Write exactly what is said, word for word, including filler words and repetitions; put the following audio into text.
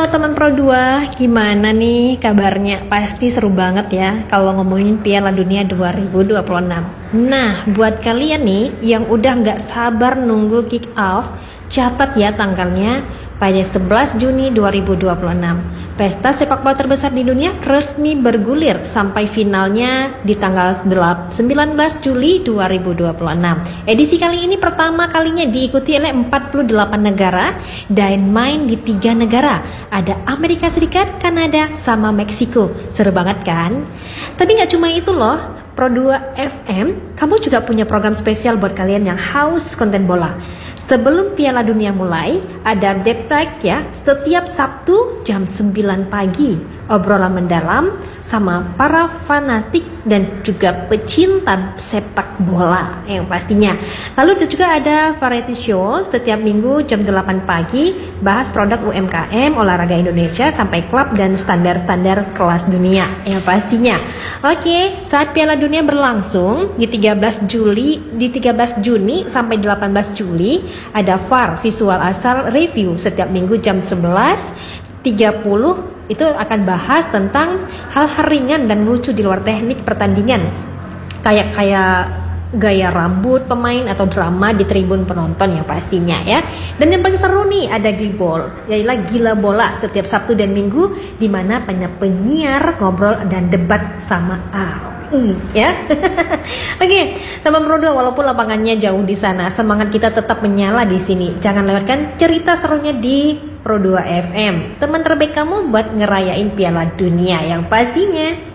Halo teman Pro dua, gimana nih kabarnya? Pasti seru banget ya kalau ngomongin Piala Dunia dua ribu dua puluh enam. Nah, buat kalian nih yang udah nggak sabar nunggu kick off, catat ya tanggalnya pada sebelas Juni dua ribu dua puluh enam. Pesta sepak bola terbesar di dunia resmi bergulir sampai finalnya di tanggal sembilan belas Juli dua ribu dua puluh enam. Edisi kali ini pertama kalinya diikuti oleh empat puluh delapan negara dan main di tiga negara. Ada Amerika Serikat, Kanada, sama Meksiko. Seru banget kan? Tapi nggak cuma itu loh. Pro dua F M, kamu juga punya program spesial buat kalian yang haus konten bola. Sebelum Piala Dunia mulai, ada Deep Talk ya, setiap Sabtu jam sembilan pagi. Obrolan mendalam sama para fanatik dan juga pecinta sepak bola yang pastinya. Lalu juga ada variety show setiap minggu jam delapan pagi, bahas produk U M K M, olahraga Indonesia sampai klub dan standar-standar kelas dunia yang pastinya. Oke, saat Piala Dunia berlangsung di tiga belas Juli, di tiga belas Juni sampai delapan belas Juli, ada V A R Visual Asal Review setiap minggu jam sebelas tiga puluh. Itu akan bahas tentang hal-hal ringan dan lucu di luar teknik pertandingan, kayak kayak gaya rambut pemain atau drama di tribun penonton yang pastinya ya. Dan yang paling seru nih ada Glibol, yaitu Gila Bola setiap Sabtu dan Minggu, di mana penyiar ngobrol dan debat sama Alwi ya. Oke, teman Pro dua, walaupun lapangannya jauh di sana, semangat kita tetap menyala di sini. Jangan lewatkan cerita serunya di Pro dua F M, teman terbaik kamu buat ngerayain Piala Dunia yang pastinya.